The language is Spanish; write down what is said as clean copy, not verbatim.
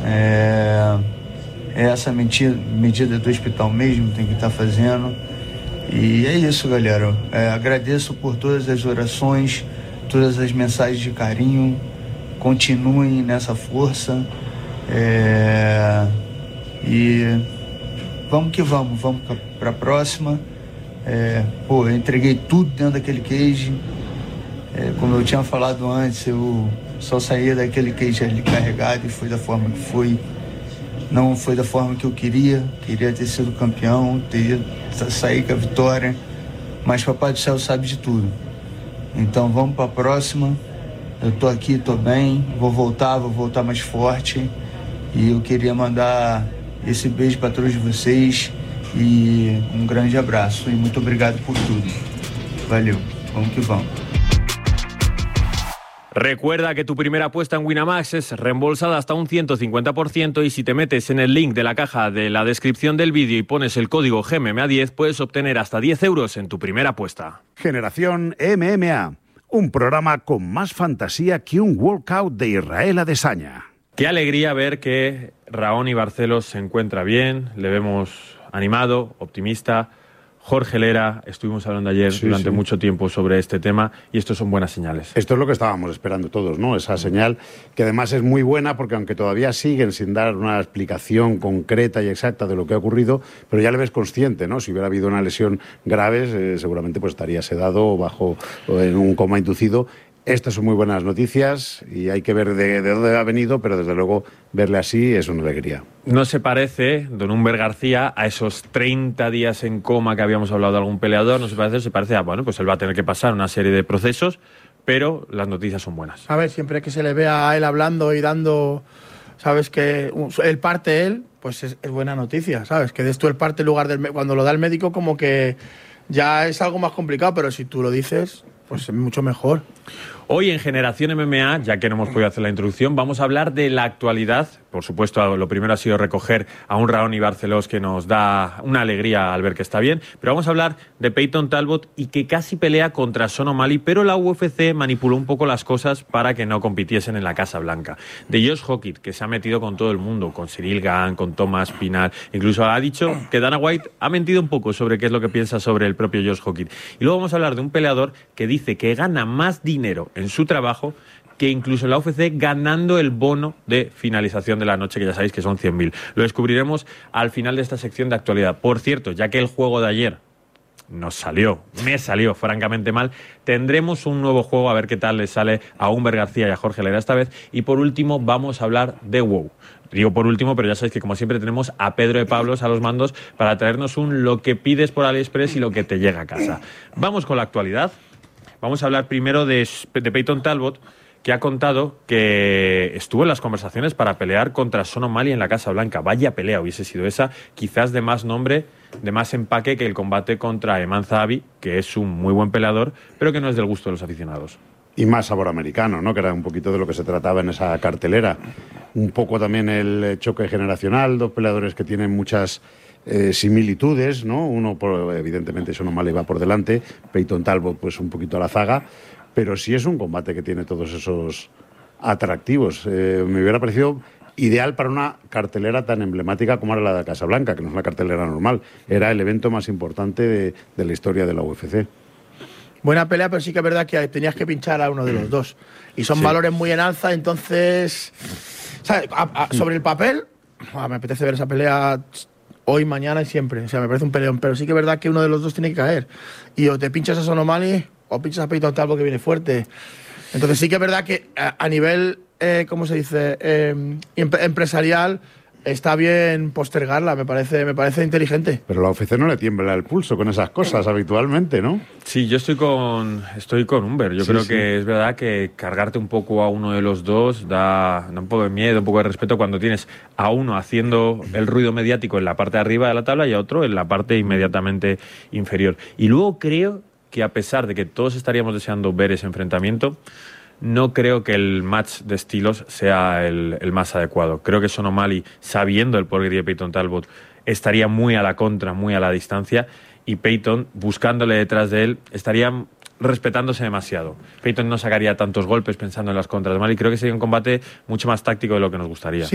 É essa medida do hospital mesmo, tem que estar fazendo. E é isso, galera. Agradeço por todas as orações, todas as mensagens de carinho. Continuem nessa força. E vamos que vamos para a próxima. Eu entreguei tudo dentro daquele cage. Como eu tinha falado antes, eu só saía daquele cage ali carregado e foi da forma que foi. Não foi da forma que eu queria ter sido campeão, sair com a vitória, mas Papai do Céu sabe de tudo. Então vamos para a próxima. Eu tô aqui, tô bem, vou voltar mais forte, e eu queria mandar esse beijo para todos vocês e um grande abraço e muito obrigado por tudo. Valeu, vamos que vamos. Recuerda que tu primera apuesta en Winamax es reembolsada hasta un 150% y si te metes en el link de la caja de la descripción del vídeo y pones el código GMMA10 puedes obtener hasta 10 euros en tu primera apuesta. Generación MMA, un programa con más fantasía que un workout de Israel Adesanya. Qué alegría ver que Raoni Barcelos se encuentra bien, le vemos animado, optimista. Jorge Lera, estuvimos hablando ayer durante mucho tiempo sobre este tema y esto son buenas señales. Esto es lo que estábamos esperando todos, ¿no? Esa señal que además es muy buena porque aunque todavía siguen sin dar una explicación concreta y exacta de lo que ha ocurrido, pero ya le ves consciente, ¿no? Si hubiera habido una lesión grave, seguramente pues estaría sedado o en un coma inducido. Estas son muy buenas noticias y hay que ver de dónde ha venido, pero desde luego verle así es una alegría. No se parece, don Humber García, a esos 30 días en coma que habíamos hablado de algún peleador, no se parece a, bueno, pues él va a tener que pasar una serie de procesos, pero las noticias son buenas. A ver, siempre que se le vea a él hablando y dando, sabes que él parte él, pues es buena noticia, ¿sabes? Que des tú el parte en lugar del... Cuando lo da el médico como que ya es algo más complicado, pero si tú lo dices, pues es mucho mejor. Hoy en Generación MMA, ya que no hemos podido hacer la introducción, vamos a hablar de la actualidad. Por supuesto, lo primero ha sido recoger a un Raoni Barcelos que nos da una alegría al ver que está bien, pero vamos a hablar de Peyton Talbot y que casi pelea contra Sean O'Malley, pero la UFC manipuló un poco las cosas para que no compitiesen en la Casa Blanca. De Josh Hockett, que se ha metido con todo el mundo, con Cyril Gane, con Thomas Pinal, incluso ha dicho que Dana White ha mentido un poco sobre qué es lo que piensa sobre el propio Josh Hockett. Y luego vamos a hablar de un peleador que dice que gana más dinero en su trabajo que incluso en la UFC ganando el bono de finalización de la noche, que ya sabéis que son 100.000. Lo descubriremos al final de esta sección de actualidad. Por cierto, ya que el juego de ayer me salió francamente mal, tendremos un nuevo juego a ver qué tal le sale a Humber García y a Jorge Lera esta vez. Y por último vamos a hablar de WoW. Digo por último, pero ya sabéis que como siempre tenemos a Pedro de Pablos a los mandos para traernos un lo que pides por AliExpress y lo que te llega a casa. Vamos con la actualidad. Vamos a hablar primero de Peyton Talbot, que ha contado que estuvo en las conversaciones para pelear contra Sean O'Malley en la Casa Blanca. Vaya pelea hubiese sido esa, quizás de más nombre, de más empaque que el combate contra Eman Zahabi, que es un muy buen peleador, pero que no es del gusto de los aficionados. Y más sabor americano, ¿no? Que era un poquito de lo que se trataba en esa cartelera. Un poco también el choque generacional, dos peleadores que tienen muchas similitudes, ¿no? Uno, evidentemente, Sean O'Malley va por delante, Peyton Talbot pues un poquito a la zaga, pero sí es un combate que tiene todos esos atractivos. Me hubiera parecido ideal para una cartelera tan emblemática como era la de Casablanca, que no es una cartelera normal, era el evento más importante de la historia de la UFC. Buena pelea, pero sí que es verdad que tenías que pinchar a uno de los dos. Y son valores muy en alza, entonces... ¿sabes? Sobre el papel, me apetece ver esa pelea hoy, mañana y siempre. O sea, me parece un peleón, pero sí que es verdad que uno de los dos tiene que caer. Y o te pinchas a Sean O'Malley o pinchas a Peyton Talbot, que viene fuerte. Entonces sí que es verdad que a nivel, ¿cómo se dice? Empresarial, está bien postergarla, me parece inteligente. Pero la UFC no le tiembla el pulso con esas cosas habitualmente, ¿no? Sí, yo estoy con Humber. Yo creo que es verdad que cargarte un poco a uno de los dos da un poco de miedo, un poco de respeto cuando tienes a uno haciendo el ruido mediático en la parte de arriba de la tabla y a otro en la parte inmediatamente inferior. Y luego creo que a pesar de que todos estaríamos deseando ver ese enfrentamiento, no creo que el match de estilos sea el más adecuado. Creo que Sean O'Malley, sabiendo el poder de Peyton Talbot, estaría muy a la contra, muy a la distancia, y Peyton, buscándole detrás de él, estaría respetándose demasiado. Peyton no sacaría tantos golpes pensando en las contras de O'Malley. Creo que sería un combate mucho más táctico de lo que nos gustaría.